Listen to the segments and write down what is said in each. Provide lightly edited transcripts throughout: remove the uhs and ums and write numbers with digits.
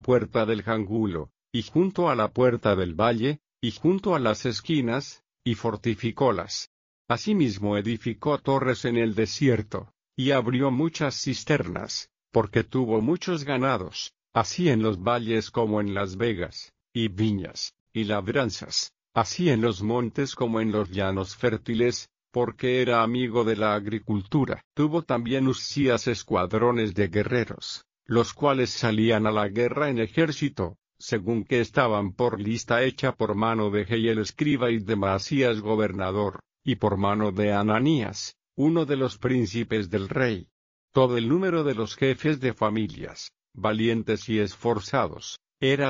puerta del Jangulo, y junto a la puerta del valle, y junto a las esquinas, y fortificólas. Asimismo edificó torres en el desierto, y abrió muchas cisternas, porque tuvo muchos ganados, así en los valles como en las vegas, y viñas, y labranzas, así en los montes como en los llanos fértiles, porque era amigo de la agricultura. Tuvo también Uzías escuadrones de guerreros, los cuales salían a la guerra en ejército, según que estaban por lista hecha por mano de Jehiel escriba y de Maasías gobernador, y por mano de Ananías, uno de los príncipes del rey. Todo el número de los jefes de familias, valientes y esforzados, era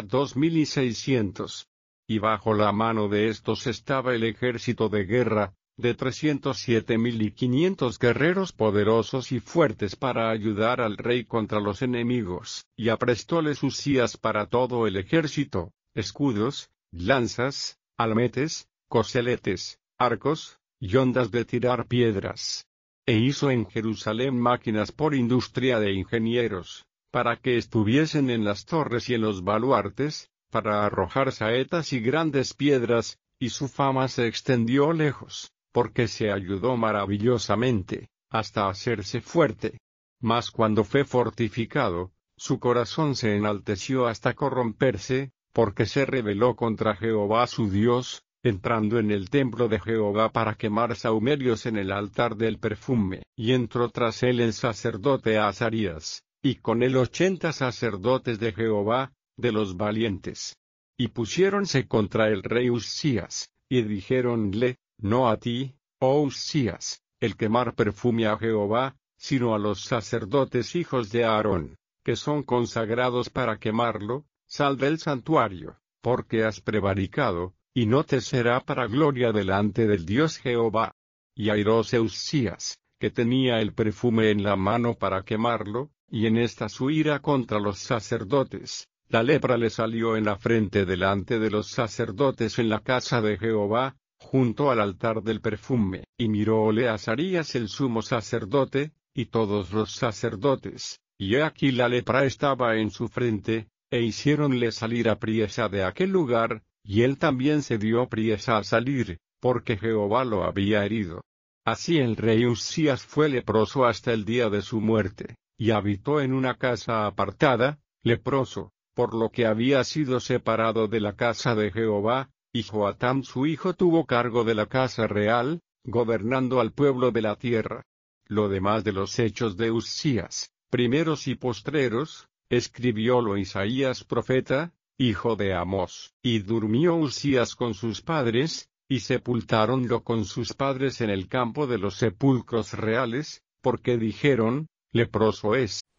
2600. Y bajo la mano de estos estaba el ejército de guerra, de 307,500 guerreros poderosos y fuertes para ayudar al rey contra los enemigos. Y aprestóles Uzías para todo el ejército, escudos, lanzas, almetes, coseletes, arcos, y ondas de tirar piedras. E hizo en Jerusalén máquinas por industria de ingenieros, para que estuviesen en las torres y en los baluartes, para arrojar saetas y grandes piedras, y su fama se extendió lejos, porque se ayudó maravillosamente, hasta hacerse fuerte. Mas cuando fue fortificado, su corazón se enalteció hasta corromperse, porque se rebeló contra Jehová su Dios, entrando en el templo de Jehová para quemar sahumerios en el altar del perfume. Y entró tras él el sacerdote Azarías, y con él 80 sacerdotes de Jehová, de los valientes. Y pusiéronse contra el rey Uzías, y dijéronle, no a ti, oh Uzías, el quemar perfume a Jehová, sino a los sacerdotes hijos de Aarón, que son consagrados para quemarlo, sal del santuario, porque has prevaricado, y no te será para gloria delante del Dios Jehová. Y airóse Uzías, que tenía el perfume en la mano para quemarlo, y en esta su ira contra los sacerdotes, la lepra le salió en la frente delante de los sacerdotes en la casa de Jehová, junto al altar del perfume. Y miróle Azarías el sumo sacerdote, y todos los sacerdotes, y he aquí la lepra estaba en su frente, e hiciéronle salir apriesa de aquel lugar, y él también se dio priesa a salir, porque Jehová lo había herido. Así el rey Uzías fue leproso hasta el día de su muerte, y habitó en una casa apartada, leproso, por lo que había sido separado de la casa de Jehová, y Joatam su hijo tuvo cargo de la casa real, gobernando al pueblo de la tierra. Lo demás de los hechos de Uzías, primeros y postreros, escribiólo Isaías profeta, hijo de Amós. Y durmió Uzías con sus padres, y sepultáronlo con sus padres en el campo de los sepulcros reales, porque dijeron, leproso es.